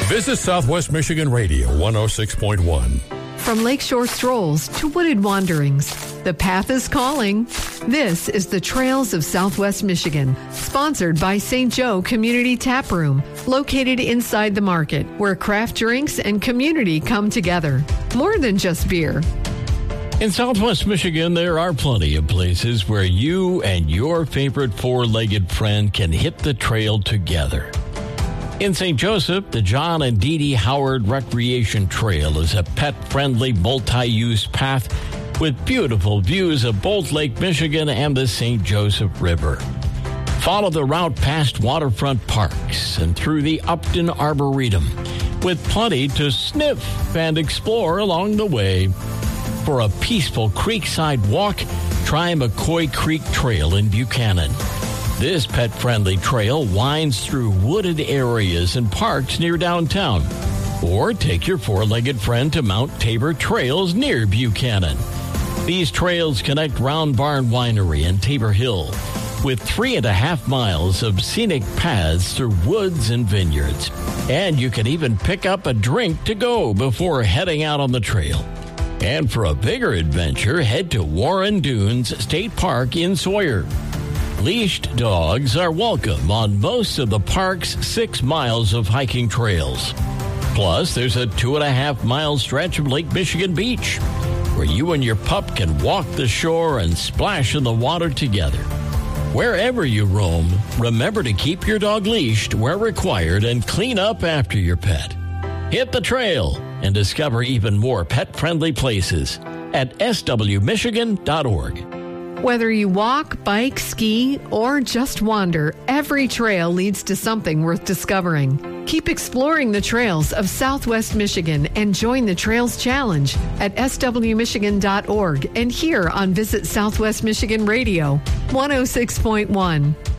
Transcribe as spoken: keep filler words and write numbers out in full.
Visit Southwest Michigan Radio one oh six point one. From lakeshore strolls to wooded wanderings, the path is calling. This is the Trails of Southwest Michigan, sponsored by Saint Joe Community Tap Room, located inside the market, where craft drinks and community come together. More than just beer. In Southwest Michigan, there are plenty of places where you and your favorite four-legged friend can hit the trail together. In Saint Joseph, the John and Dee Dee Howard Recreation Trail is a pet-friendly, multi-use path with beautiful views of both Lake Michigan and the Saint Joseph River. Follow the route past waterfront parks and through the Upton Arboretum, with plenty to sniff and explore along the way. For a peaceful creekside walk, try McCoy Creek Trail in Buchanan. This pet-friendly trail winds through wooded areas and parks near downtown. Or take your four-legged friend to Mount Tabor Trails near Buchanan. These trails connect Round Barn Winery and Tabor Hill with three and a half miles of scenic paths through woods and vineyards. And you can even pick up a drink to go before heading out on the trail. And for a bigger adventure, head to Warren Dunes State Park in Sawyer. Leashed dogs are welcome on most of the park's six miles of hiking trails. Plus, there's a two and a half mile stretch of Lake Michigan Beach, where you and your pup can walk the shore and splash in the water together. Wherever you roam, remember to keep your dog leashed where required and clean up after your pet. Hit the trail and discover even more pet-friendly places at s w michigan dot org. Whether you walk, bike, ski, or just wander, every trail leads to something worth discovering. Keep exploring the trails of Southwest Michigan and join the Trails Challenge at s w michigan dot org and here on Visit Southwest Michigan Radio one oh six point one.